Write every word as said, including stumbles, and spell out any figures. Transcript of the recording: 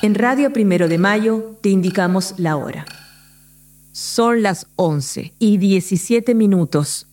En Radio Primero de Mayo te indicamos la hora. Son las once y diecisiete minutos.